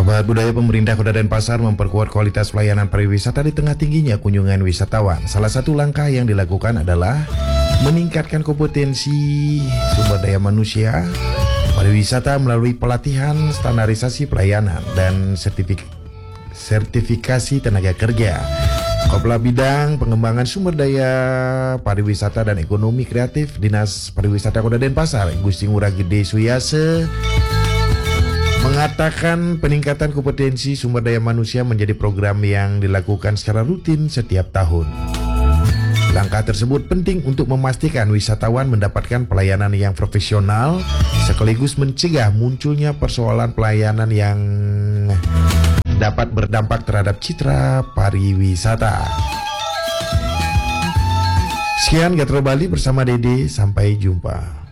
Sahabat budaya, pemerintah Kota Denpasar memperkuat kualitas pelayanan pariwisata di tengah tingginya kunjungan wisatawan. Salah satu langkah yang dilakukan adalah meningkatkan kompetensi sumber daya manusia pariwisata melalui pelatihan, standarisasi pelayanan, dan sertifikasi tenaga kerja. Kepala Bidang Pengembangan Sumber Daya Pariwisata dan Ekonomi Kreatif Dinas Pariwisata Kota Denpasar, Gusti Ngurah Gede Suyase, mengatakan peningkatan kompetensi sumber daya manusia menjadi program yang dilakukan secara rutin setiap tahun. Langkah tersebut penting untuk memastikan wisatawan mendapatkan pelayanan yang profesional sekaligus mencegah munculnya persoalan pelayanan yang dapat berdampak terhadap citra pariwisata. Sekian Gatro Bali bersama Dede, sampai jumpa.